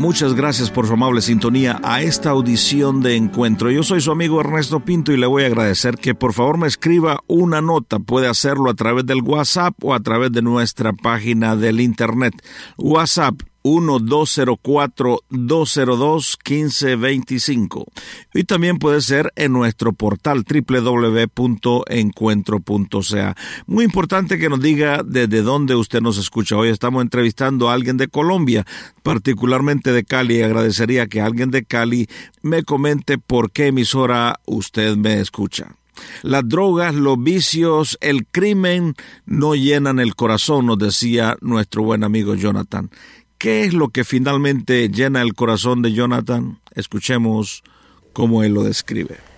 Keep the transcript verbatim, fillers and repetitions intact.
Muchas gracias por su amable sintonía a esta audición de Encuentro. Yo soy su amigo Ernesto Pinto y le voy a agradecer que por favor me escriba una nota. Puede hacerlo a través del WhatsApp o a través de nuestra página del internet. WhatsApp uno dos cero cuatro, dos cero dos, uno cinco dos cinco. Y también puede ser en nuestro portal doble u doble u doble u punto encuentro punto c a. Muy importante que nos diga desde dónde usted nos escucha. Hoy estamos entrevistando a alguien de Colombia, particularmente de Cali. Agradecería que alguien de Cali me comente por qué emisora usted me escucha. Las drogas, los vicios, el crimen no llenan el corazón, nos decía nuestro buen amigo Jonathan. ¿Qué es lo que finalmente llena el corazón de Jonathan? Escuchemos cómo él lo describe.